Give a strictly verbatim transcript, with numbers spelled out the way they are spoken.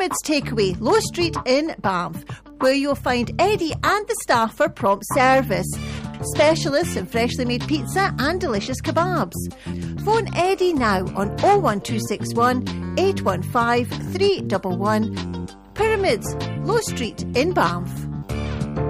Pyramids Takeaway, Low Street in Banff, where you'll find Eddie and the staff for prompt service. Specialists in freshly made pizza and delicious kebabs. Phone Eddie now on oh one two six one, eight one five, three one one. Pyramids, Low Street in Banff.